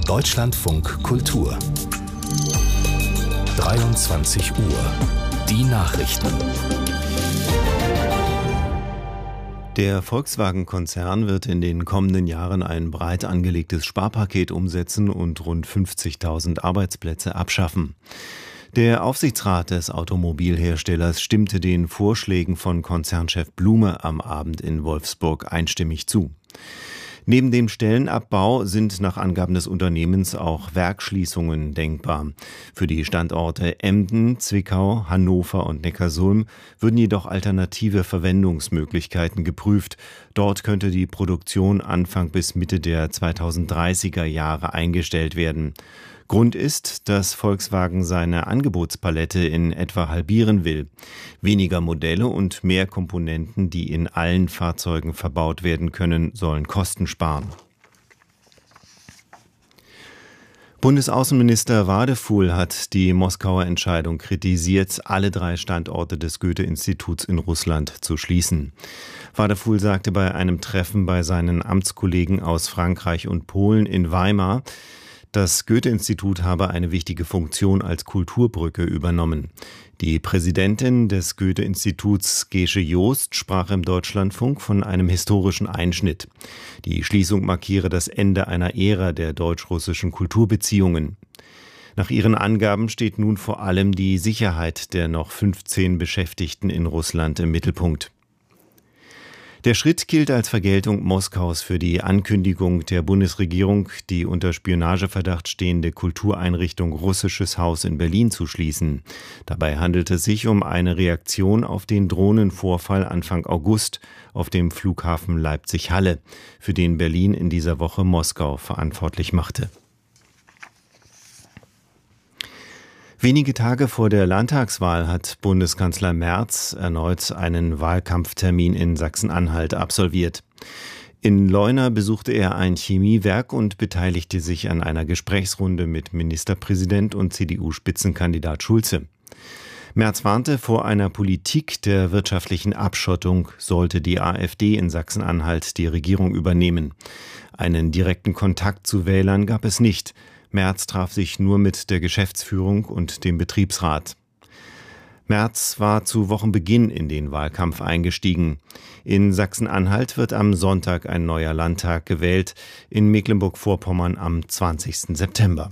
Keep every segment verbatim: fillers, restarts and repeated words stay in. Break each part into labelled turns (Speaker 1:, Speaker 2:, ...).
Speaker 1: Deutschlandfunk Kultur. dreiundzwanzig Uhr. Die Nachrichten.
Speaker 2: Der Volkswagen-Konzern wird in den kommenden Jahren ein breit angelegtes Sparpaket umsetzen und rund fünfzigtausend Arbeitsplätze abschaffen. Der Aufsichtsrat des Automobilherstellers stimmte den Vorschlägen von Konzernchef Blume am Abend in Wolfsburg einstimmig zu. Neben dem Stellenabbau sind nach Angaben des Unternehmens auch Werksschließungen denkbar. Für die Standorte Emden, Zwickau, Hannover und Neckarsulm würden jedoch alternative Verwendungsmöglichkeiten geprüft. Dort könnte die Produktion Anfang bis Mitte der zweitausenddreißiger Jahre eingestellt werden. Grund ist, dass Volkswagen seine Angebotspalette in etwa halbieren will. Weniger Modelle und mehr Komponenten, die in allen Fahrzeugen verbaut werden können, sollen Kosten sparen. Bundesaußenminister Wadefuhl hat die Moskauer Entscheidung kritisiert, alle drei Standorte des Goethe-Instituts in Russland zu schließen. Wadefuhl sagte bei einem Treffen bei seinen Amtskollegen aus Frankreich und Polen in Weimar, das Goethe-Institut habe eine wichtige Funktion als Kulturbrücke übernommen. Die Präsidentin des Goethe-Instituts, Gesche Joost, sprach im Deutschlandfunk von einem historischen Einschnitt. Die Schließung markiere das Ende einer Ära der deutsch-russischen Kulturbeziehungen. Nach ihren Angaben steht nun vor allem die Sicherheit der noch fünfzehn Beschäftigten in Russland im Mittelpunkt. Der Schritt gilt als Vergeltung Moskaus für die Ankündigung der Bundesregierung, die unter Spionageverdacht stehende Kultureinrichtung Russisches Haus in Berlin zu schließen. Dabei handelt es sich um eine Reaktion auf den Drohnenvorfall Anfang August auf dem Flughafen Leipzig-Halle, für den Berlin in dieser Woche Moskau verantwortlich machte. Wenige Tage vor der Landtagswahl hat Bundeskanzler Merz erneut einen Wahlkampftermin in Sachsen-Anhalt absolviert. In Leuna besuchte er ein Chemiewerk und beteiligte sich an einer Gesprächsrunde mit Ministerpräsident und C D U-Spitzenkandidat Schulze. Merz warnte vor einer Politik der wirtschaftlichen Abschottung, sollte die AfD in Sachsen-Anhalt die Regierung übernehmen. Einen direkten Kontakt zu Wählern gab es nicht. Merz traf sich nur mit der Geschäftsführung und dem Betriebsrat. Merz war zu Wochenbeginn in den Wahlkampf eingestiegen. In Sachsen-Anhalt wird am Sonntag ein neuer Landtag gewählt, in Mecklenburg-Vorpommern am zwanzigsten September.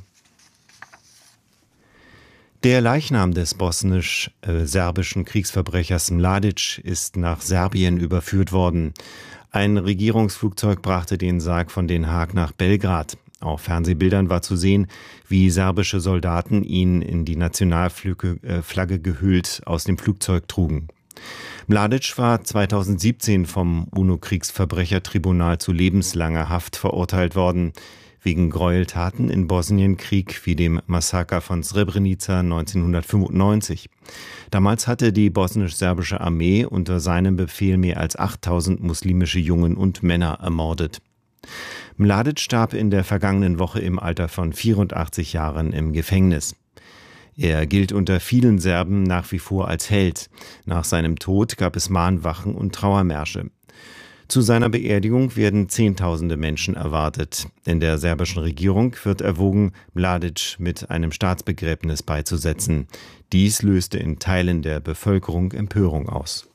Speaker 2: Der Leichnam des bosnisch-serbischen Kriegsverbrechers Mladic ist nach Serbien überführt worden. Ein Regierungsflugzeug brachte den Sarg von Den Haag nach Belgrad. Auf Fernsehbildern war zu sehen, wie serbische Soldaten ihn in die Nationalflagge äh, gehüllt aus dem Flugzeug trugen. Mladic war zweitausendsiebzehn vom UNO-Kriegsverbrechertribunal zu lebenslanger Haft verurteilt worden, wegen Gräueltaten in Bosnienkrieg wie dem Massaker von Srebrenica neunzehnhundertfünfundneunzig. Damals hatte die bosnisch-serbische Armee unter seinem Befehl mehr als achttausend muslimische Jungen und Männer ermordet. Mladic starb in der vergangenen Woche im Alter von vierundachtzig Jahren im Gefängnis. Er gilt unter vielen Serben nach wie vor als Held. Nach seinem Tod gab es Mahnwachen und Trauermärsche. Zu seiner Beerdigung werden Zehntausende Menschen erwartet. In der serbischen Regierung wird erwogen, Mladic mit einem Staatsbegräbnis beizusetzen. Dies löste in Teilen der Bevölkerung Empörung aus.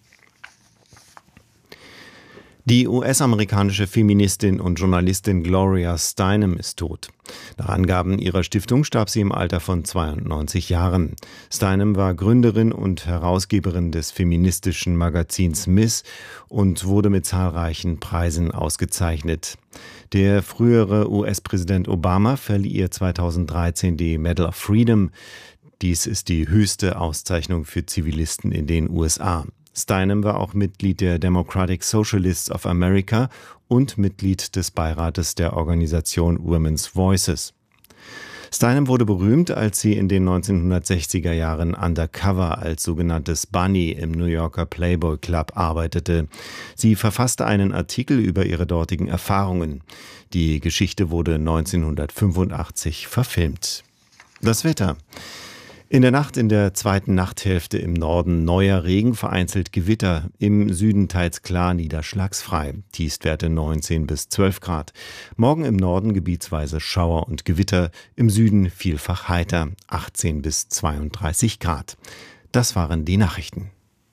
Speaker 2: Die U S-amerikanische Feministin und Journalistin Gloria Steinem ist tot. Nach Angaben ihrer Stiftung starb sie im Alter von zweiundneunzig Jahren. Steinem war Gründerin und Herausgeberin des feministischen Magazins Miss und wurde mit zahlreichen Preisen ausgezeichnet. Der frühere U S-Präsident Obama verlieh ihr zweitausenddreizehn die Medal of Freedom. Dies ist die höchste Auszeichnung für Zivilisten in den U S A. Steinem war auch Mitglied der Democratic Socialists of America und Mitglied des Beirates der Organisation Women's Voices. Steinem wurde berühmt, als sie in den neunzehnhundertsechziger Jahren undercover als sogenanntes Bunny im New Yorker Playboy Club arbeitete. Sie verfasste einen Artikel über ihre dortigen Erfahrungen. Die Geschichte wurde neunzehnhundertfünfundachtzig verfilmt. Das Wetter. In der Nacht in der zweiten Nachthälfte im Norden neuer Regen, vereinzelt Gewitter, im Süden teils klar niederschlagsfrei. Tiefstwerte neunzehn bis zwölf Grad. Morgen im Norden gebietsweise Schauer und Gewitter, im Süden vielfach heiter, achtzehn bis zweiunddreißig Grad. Das waren die Nachrichten.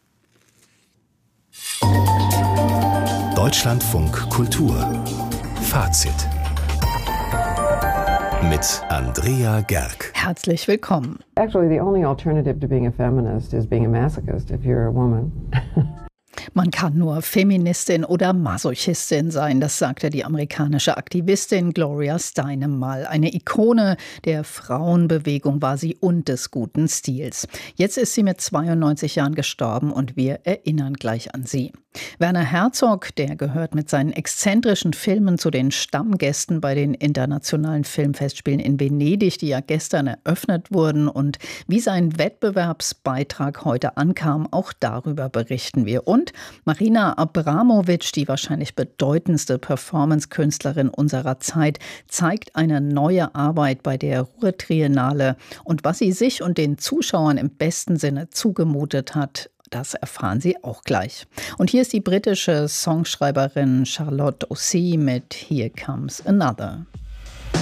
Speaker 1: Deutschlandfunk Kultur Fazit mit Andrea Gerg.
Speaker 3: Herzlich willkommen.
Speaker 4: Actually, the only alternative to being a feminist is being a masochist if you're a woman.
Speaker 3: Man kann nur Feministin oder Masochistin sein, das sagte die amerikanische Aktivistin Gloria Steinem mal. Eine Ikone der Frauenbewegung war sie und des guten Stils. Jetzt ist sie mit zweiundneunzig Jahren gestorben und wir erinnern gleich an sie. Werner Herzog, der gehört mit seinen exzentrischen Filmen zu den Stammgästen bei den internationalen Filmfestspielen in Venedig, die ja gestern eröffnet wurden. Und wie sein Wettbewerbsbeitrag heute ankam, auch darüber berichten wir. Und Marina Abramovic, die wahrscheinlich bedeutendste Performance-Künstlerin unserer Zeit, zeigt eine neue Arbeit bei der Ruhr-Triennale. Und was sie sich und den Zuschauern im besten Sinne zugemutet hat, das erfahren Sie auch gleich. Und hier ist die britische Songschreiberin Charlotte O'Sea mit Here Comes Another.